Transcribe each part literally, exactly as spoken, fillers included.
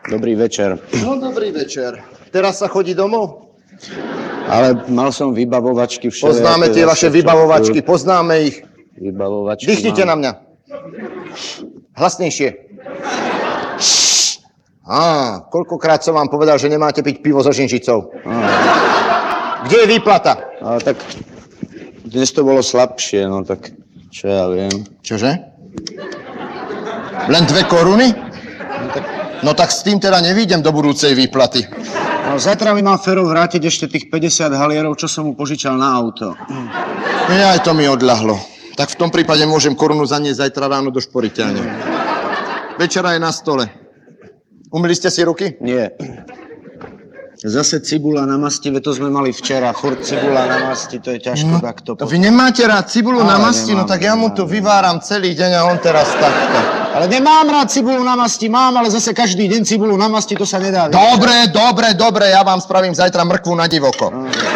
Dobrý večer. No, dobrý večer. Teraz sa chodí domov? Ale mal som vybavovačky všelijaké. Poznáme tie vaše vybavovačky, poznáme ich. Vybavovačky Dýchnite mám. na mňa. Hlasnejšie. Á, koľkokrát som vám povedal, že nemáte piť pivo so žinžicou. Á. Kde je výplata? Ale tak dnes to bolo slabšie, no tak čo ja viem. Čože? Len dve koruny? No tak s tým teda nevídem do budúcej výplaty. No, zajtra mi má Fero vrátiť ešte tých päťdesiat halierov, čo som mu požičal na auto. Aj to mi odľahlo. Tak v tom prípade môžem korunu zaniesť zajtra ráno do šporiteľne. Večera je na stole. Umyli ste si ruky? Nie. Zase cibula na masti, to sme mali včera. Furt cibula na masti, to je ťažko no, takto. Vy nemáte rád cibulu Ale na masti, nemám, no tak ja mu tu vyváram celý deň a on teraz takto. Ale nemám rád cibulu na masti, mám, ale zase každý deň cibulu na masti, to sa nedá. Dobre, dobre, dobre, ja vám spravím zajtra mrkvu na divoko.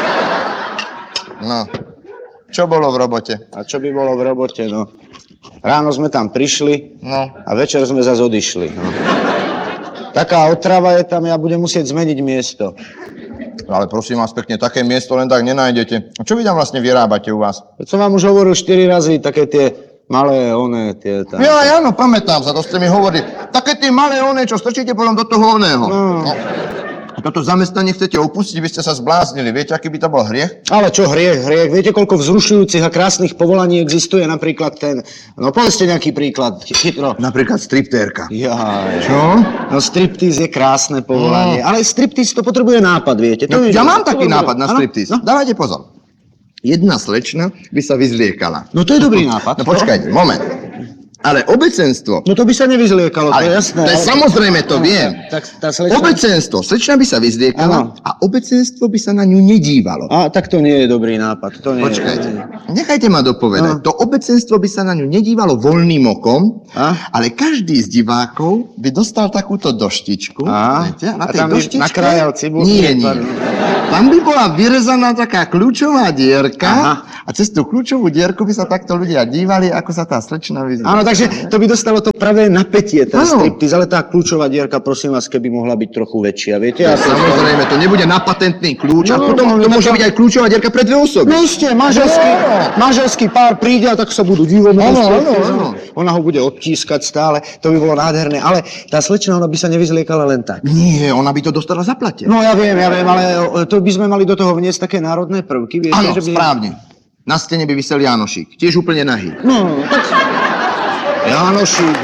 No. Čo bolo v robote? A čo by bolo v robote, no? Ráno sme tam prišli no. a večer sme zase odišli. No. Taká otrava je tam, ja budem musieť zmeniť miesto. Ale prosím vás pekne, také miesto len tak nenájdete. A čo vy tam vlastne vyrábate u vás? Veď som vám už hovoril štyri razy, také tie malé one, tie tam... Ja, áno, pamätám sa, to ste mi hovorili. Také tie malé one, čo strčíte potom do toho oného. No. No. Toto zamestnanie chcete opustiť, by ste sa zbláznili. Viete, aký by to bol hriech? Ale čo hriech, hriech? Viete, koľko vzrušujúcich a krásnych povolaní existuje? Napríklad ten... No povedzte nejaký príklad, chytro. Napríklad striptérka. Jaj. Čo? No striptease je krásne povolanie, no. Ale striptease to potrebuje nápad, viete? To No, je, ja mám to taký to nápad na ano? striptease. No. Dávajte pozor. Jedna slečna by sa vyzliekala. No to je dobrý nápad. No počkajte, moment. Ale obecenstvo... No to by sa nevyzliekalo, to ale, je jasné. To je ale... samozrejme, to no, viem. Tak, tá slečna... Obecenstvo. Slečna by sa vyzliekala ano. a obecenstvo by sa na ňu nedívalo. A tak to nie je dobrý nápad. To nie Počkajte, je... nechajte ma dopovedať. No. To obecenstvo by sa na ňu nedívalo voľným okom, A? ale každý z divákov by dostal takúto doštičku. A? Viete? Na A tej tam by doštičke... nakrájal cibulku? Nie, nie. Tam by bola vyrezaná taká kľúčová dierka. Aha. A cez tú kľúčovú dierku by sa takto ľudia dívali, ako sa tá slečna vyzerá. Áno, takže to by dostalo to pravé napätie, ten Áno. striptease, ale tá kľúčová dierka, prosím vás, keby mohla byť trochu väčšia, viete? Ja, samozrejme, to nebude na patentný kľúč, No, a potom no, to no, môže no, byť aj kľúčová dierka pre dve osoby. No iste, manželský, No. manželský pár príde a tak sa budú divať. Áno, áno, áno. Ona ho bude odtískať stále, to by bolo nádherné, ale tá slečna, ona by sa nevyzliekala len tak. Nie, ona by to dostala zaplatené. No ja viem, ja viem, ale to by sme mali do toho vniesť také národné prvky, viete? Áno, že by... správne. Na stene by visel Jánošík, tiež úplne nahý. No, tak... Jánošík...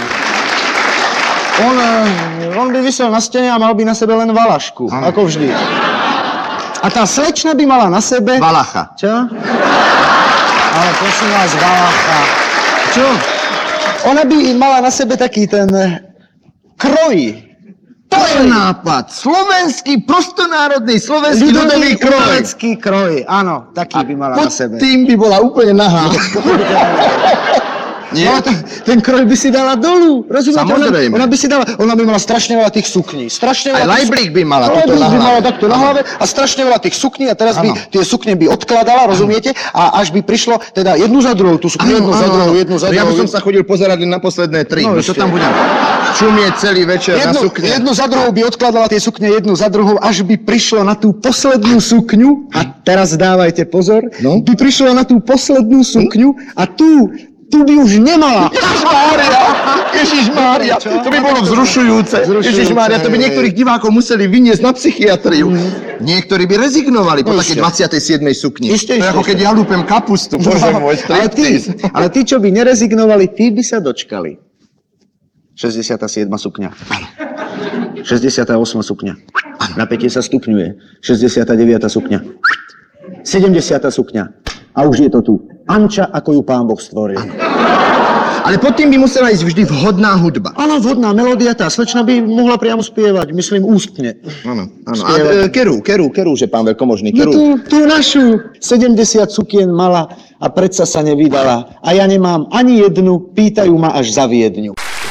On, on by visel na stene a mal by na sebe len valašku, ano. Ako vždy. A tá slečna by mala na sebe... Valacha. Čo? Ale prosím vás, valacha. Čo? Ona by mala na sebe taký ten... kroj. To je nápad. Slovenský, prostonárodný, slovenský ľudový kroj. Ľudový kroj, áno, taký by mala na sebe. Pod tým by bola úplne nahá. Nie? No, ten, ten kroj by si dala dolu, rozumiete? Samozrejme. Ona, ona by si dala, ona by mala strašne veľa tých sukní. Strašne Aj veľa tých lajblík by mala sukní. toto na by hlave. mala takto na hlave a strašne veľa tých sukní a teraz Ano. by tie sukne by odkladala, rozumiete? A až by prišlo teda jednu za druhou, tú sukňu, jednu za druhou, jednu za druhou. Ja by som sa chodil pozerať len na posledné tri. No, No, čo ešte. tam budem čumieť celý večer na Jednu, sukne. jednu za druhou by odkladala tie sukne, jednu za druhou, až by prišlo na tú poslednú sukňu, a teraz dávajte pozor, No. by prišlo na tú poslednú sukňu a tú, tu by už nemala. Ježišmária, Ježišmária, to by bolo vzrušujúce. Vzrušujúce, Ježišmária, to by hej. niektorých divákov museli vyniesť na psychiatriu. Niektorí by rezignovali po No, takej ešte. dvadsiatej siedmej sukni. Ešte, To je ešte, ako keď ešte. ja lúpem kapustu, bože môj, ale, tí, striptease. ale tí, čo by nerezignovali, tí by sa dočkali. šesťdesiata siedma sukňa. šesťdesiata ôsma sukňa. Napätie sa stupňuje. šesťdesiata deviata sukňa. sedemdesiata sukňa. A už je to tu. Anča, ako ju Pán Boh stvoril. Ale pod tým by musela ísť vždy vhodná hudba. Áno, vhodná melódia, tá slečna by mohla priamo spievať, myslím ústne. Áno, áno. A Spievať. e, keru, keru, keru, že pán veľkomožný, No keru. tú, tú našu sedemdesiat sukien mala a predsa sa nevydala. A ja nemám ani jednu, pýtajú ma až za Viedňu.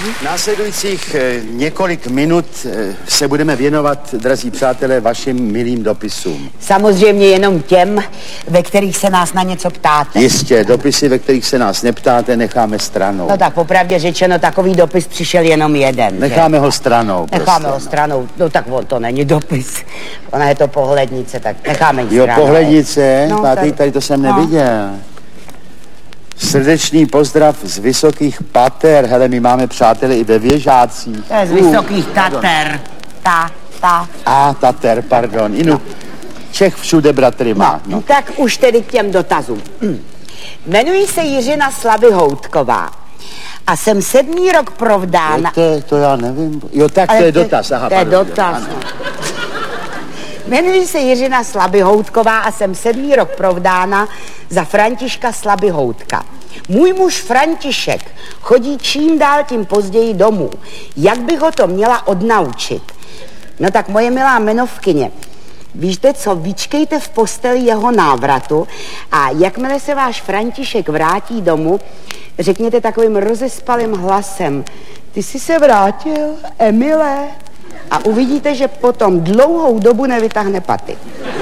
Následujících eh, několik minut eh, se budeme věnovat, drazí přátelé, vašim milým dopisům. Samozřejmě jenom těm, ve kterých se nás na něco ptáte. Jistě, dopisy, ve kterých se nás neptáte, necháme stranou. No tak popravdě řečeno, takový dopis přišel jenom jeden. Necháme že? ho stranou. Necháme prostě, ho stranou. No tak on to není dopis. Ona je to pohlednice, tak necháme ji Jo, stranou. pohlednice, No, no, tak- tady to jsem no. neviděl. Srdečný pozdrav z vysokých pater. Hele, my máme přátele i ve Věžácích. To je z vysokých Tater. Ta, ta. A, Tater, pardon. Inu, Čech všude bratry má. No. Tak už tedy k těm dotazům. Hm. Jmenuji se Jiřina Slavyhoutková a jsem sedmý rok provdána... To, to, to já nevím. Jo, tak Ale to je to- dotaz. Aha, to je pardon. dotaz, Ano. no. Jmenuji se Jiřina Slabyhoutková a jsem sedmý rok provdána za Františka Slabyhoutka. Můj muž František chodí čím dál tím později domů. Jak bych ho to měla odnaučit? No tak moje milá jmenovkyně, víte co, vyčkejte v posteli jeho návratu a jakmile se váš František vrátí domů, řekněte takovým rozespalým hlasem: ty jsi se vrátil, Emile? A uvidíte, že potom dlouhou dobu nevytáhne paty.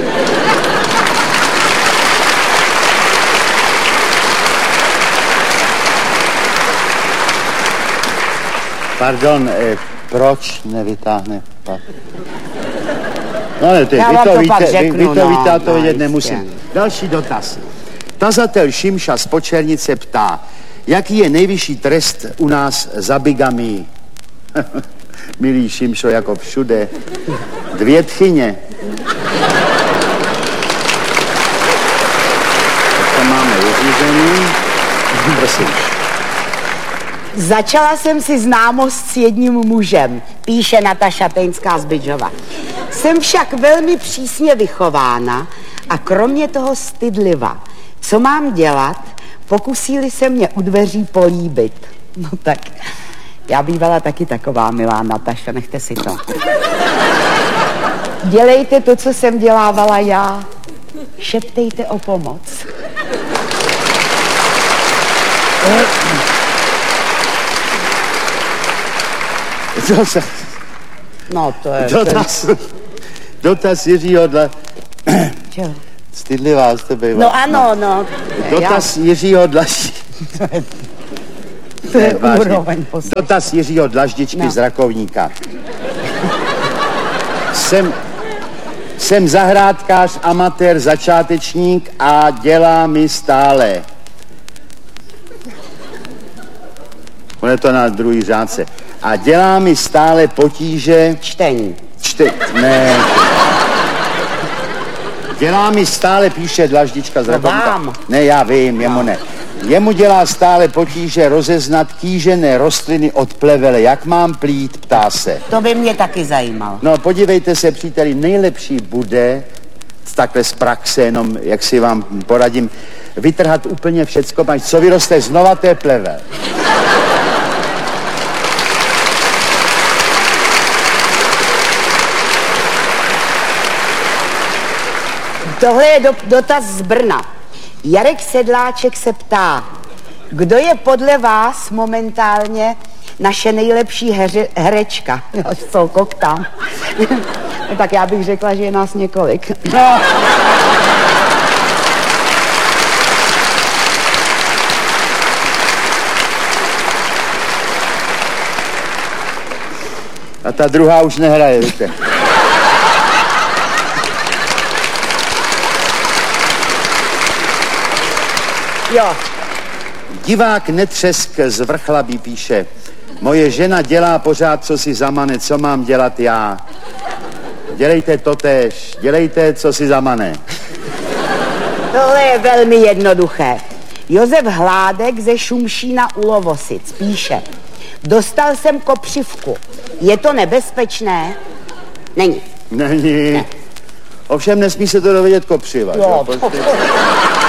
Pardon, eh, proč nevytáhne pat? No ne, ty, Já vy vám to to víte, pak vy, řeknu, vy to no, víte, já to no, vědět jistě. nemusím. Další dotaz. Tazatel Šimša z Počernice ptá, jaký je nejvyšší trest u nás za bigamii? Milý Šimšo, jako všude. Dvě tchyně. Tak to máme vyřízený. Prosím. Začala jsem si známost s jedním mužem, píše Nataša Tejnská z Bydžova. Jsem však velmi přísně vychována a kromě toho stydliva. Co mám dělat, pokusí-li se mě u dveří políbit? No tak, já bývala taky taková milá Nataša, nechte si to. Dělejte to, co jsem dělávala já. Šeptejte o pomoc. Dotaz, No to je... To je dotaz, dotaz Jiřího Dla... čo? Stydlivá z tebe. No ano, no. Dotaz Jiřího Dlaždičky. To je vážně. úroveň poslední. Dotaz Jiřího Dlaždičky No. z Rakovníka. Jsem, jsem zahrádkář, amatér, začátečník a dělá mi stále. On je to na druhý řádce. A dělá mi stále potíže... Čtení. Čty... Ne. Dělá mi stále, píše Dlaždička z No Rakovníka. vám. Ne, já vím, jemu ne. Jemu dělá stále potíže rozeznat kýžené rostliny od plevele. Jak mám plít, ptá se. To by mě taky zajímalo. No podívejte se, příteli, nejlepší bude, takhle z praxe, jenom jak si vám poradím, vytrhat úplně všecko, až co vyroste znova, to je plevel. Tohle je do, dotaz z Brna. Jarek Sedláček se ptá, kdo je podle vás momentálně naše nejlepší heře, herečka? Až co koktám. No, tak já bych řekla, že je nás několik. No. A ta druhá už nehraje, víte. Jo, Divák Netřesk z Vrchlabí píše, moje žena dělá pořád, co si zamane, co mám dělat já. Dělejte totéž, dělejte, co si zamane. tohle je velmi jednoduché. Josef Hládek ze Šumšína u Lovosic píše, dostal jsem kopřivku. Je to nebezpečné? Není. Není. Ovšem nesmí se to dovědět kopřiva. Jo, že?